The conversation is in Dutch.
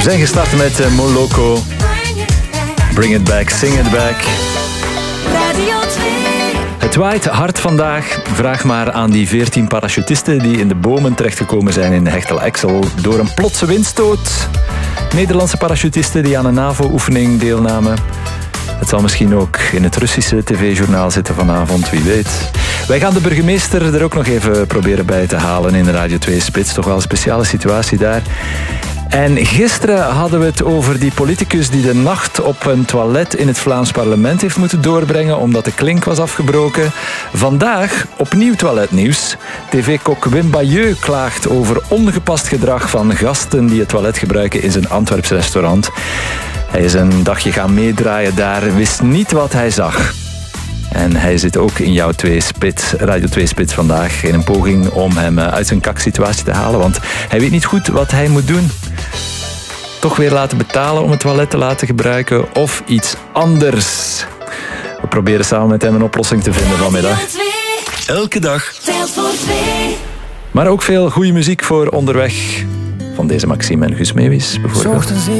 zijn gestart met Moloko. Bring it back, sing it back. Radio 2. Het waait hard vandaag. Vraag maar aan die 14 parachutisten die in de bomen terechtgekomen zijn in Hechtel-Exel door een plotse windstoot. Nederlandse parachutisten die aan een NAVO-oefening deelnamen. Het zal misschien ook in het Russische tv-journaal zitten vanavond, wie weet. Wij gaan de burgemeester er ook nog even proberen bij te halen in Radio 2 Spits. Toch wel een speciale situatie daar. En gisteren hadden we het over die politicus die de nacht op een toilet in het Vlaams parlement heeft moeten doorbrengen omdat de klink was afgebroken. Vandaag opnieuw toiletnieuws. TV-kok Wim Bayeux klaagt over ongepast gedrag van gasten die het toilet gebruiken in zijn Antwerps restaurant. Hij is een dagje gaan meedraaien daar, wist niet wat hij zag. En hij zit ook in jouw Radio 2 Spits vandaag in een poging om hem uit zijn kaksituatie te halen, want hij weet niet goed wat hij moet doen. Toch weer laten betalen om het toilet te laten gebruiken of iets anders. We proberen samen met hem een oplossing te vinden vanmiddag. Elke dag. Telt voor 2. Maar ook veel goede muziek voor onderweg. Van deze Maxime en Guus Meeuwis bijvoorbeeld.